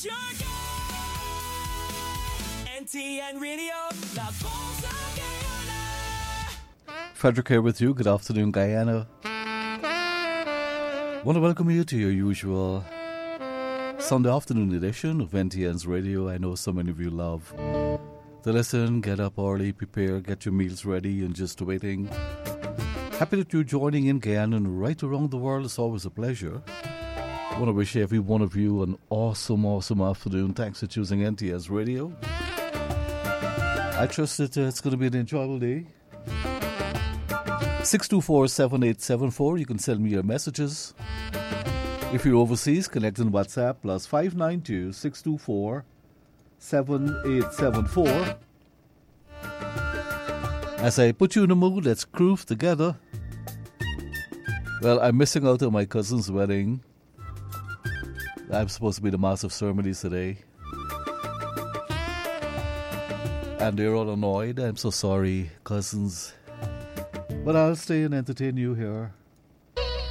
NTN Radio, La Voz of Guyana. Frederick here with you. Good afternoon, Guyana. Want to welcome you to your usual Sunday afternoon edition of NTN's Radio. I know so many of you love to listen, get up early, prepare, get your meals ready, and just waiting. Happy that you're joining in, Guyana, and right around the world. It's always a pleasure. I want to wish every one of you an awesome afternoon. Thanks for choosing NTN's Radio. I trust that it's going to be an enjoyable day. 624-7874. You can send me your messages. If you're overseas, connect on WhatsApp plus 592-624-7874. As I put you in the mood, let's groove together. Well, I'm missing out on my cousin's wedding. I'm supposed to be the master of ceremonies today. And they're all annoyed. I'm so sorry, cousins. But I'll stay and entertain you here